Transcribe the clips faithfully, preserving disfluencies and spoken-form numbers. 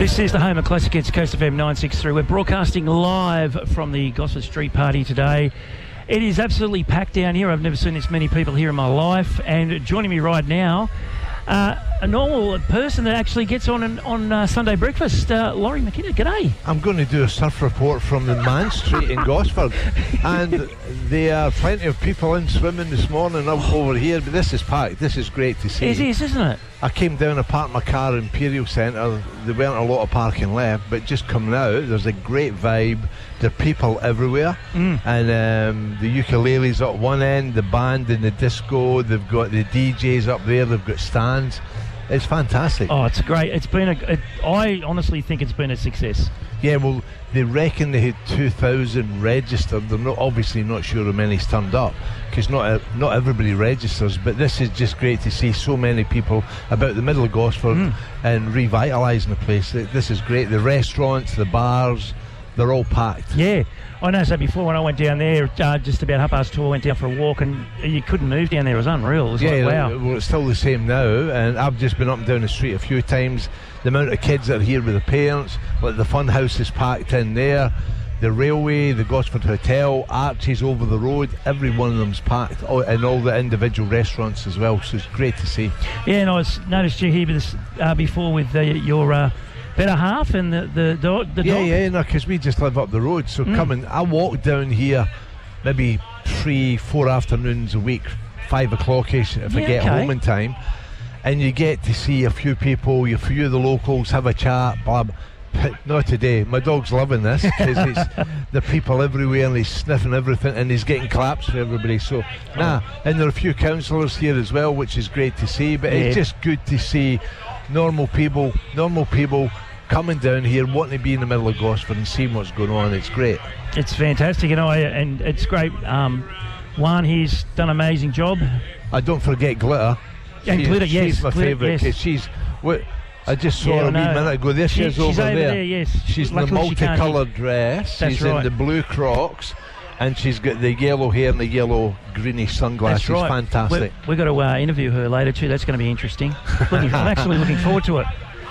This is the home of Classic Hits, Coast F M nine sixty-three. We're broadcasting live from the Gosford Street Party today. It is absolutely packed down here. I've never seen this many people here in my life. And joining me right now, uh, a normal person that actually gets on an, on uh, Sunday breakfast, uh, Laurie McKenna. G'day. I'm going to do a surf report from the Man Street in Gosford, and there are plenty of people in swimming this morning up over here, but this is packed. This is great to see. It is, isn't it? I came down and parked my car in Imperial Centre. There weren't a lot of parking left, but just coming out, there's a great vibe. There are people everywhere, mm. and um, the ukuleles at one end, the band and the disco. They've got the D Js up there. They've got stands. It's fantastic. Oh, it's great. It's been a. It, I honestly think it's been a success. Yeah, well, they reckon they had two thousand registered. They're not obviously not sure how many's turned up, because not uh, not everybody registers. But this is just great to see so many people about the middle of Gosford mm. and revitalising the place. This is great. The restaurants, the bars, they're all packed. Yeah, I noticed that before when I went down there, uh, just about half past two, I went down for a walk, and you couldn't move down there. It was unreal. It was yeah, like, wow. Well, it's still the same now, and I've just been up and down the street a few times. The amount of kids that are here with their parents, like the fun house is packed in there, the railway, the Gosford Hotel, Archie's over the road, every one of them's packed, oh, and all the individual restaurants as well, so it's great to see. Yeah, and I was, noticed you here this, uh, before with uh, your uh, better half and the, the, the, the yeah, dog. Yeah, no, because we just live up the road, so mm. coming, I walk down here maybe three, four afternoons a week, five o'clock-ish if yeah, I get okay. home in time. And you get to see a few people, a few of the locals, have a chat, blah, blah. But not today. My dog's loving this because it's the people everywhere and he's sniffing everything and he's getting claps for everybody. So, nah. And there are a few councillors here as well, which is great to see. But yeah. It's just good to see normal people, normal people coming down here, wanting to be in the middle of Gosford and seeing what's going on. It's great. It's fantastic, you know, and it's great. Um, Juan here's done an amazing job. I don't forget Glitter. And she's, Glitter, yes. She's my favourite because yes. she's. What, I just saw yeah, her a wee minute ago. There she, she is over, she's over there. there. Yes. She's Luckily in the multicoloured dress. That's she's right. in the blue Crocs, and she's got the yellow hair and the yellow greenish sunglasses. That's right. Fantastic. We've got to uh, interview her later too. That's going to be interesting. looking, I'm actually looking forward to it.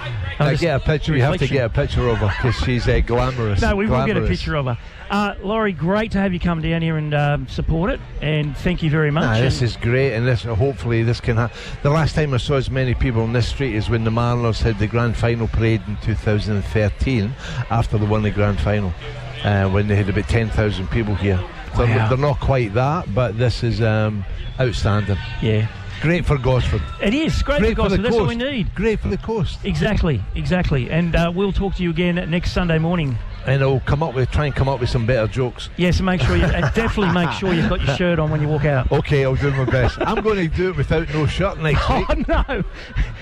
I get a picture. We have to get a picture of her because she's uh, glamorous. No, we glamorous. will get a picture of her. Uh, Laurie, great to have you come down here and um, support it, and thank you very much. Nah, this is great, and this hopefully this can happen. The last time I saw as many people on this street is when the Mariners had the grand final parade in two thousand thirteen, after they won the grand final, uh, when they had about ten thousand people here. So wow. They're not quite that, but this is um, outstanding. Yeah. Great for Gosford. It is great, great for Gosford. For That's coast. what we need. Great for the coast. Exactly, exactly. And uh, we'll talk to you again next Sunday morning. And I'll come up with try and come up with some better jokes. Yes, and make sure you and definitely make sure you've got your shirt on when you walk out. Okay, I'll do my best. I'm going to do it without no shirt next oh, week. Oh no,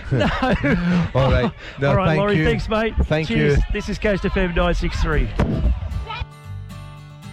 no. All right, no, all right, thank Laurie. you. Thanks, mate. Thank Cheers. you. This is Coast F M nine sixty-three.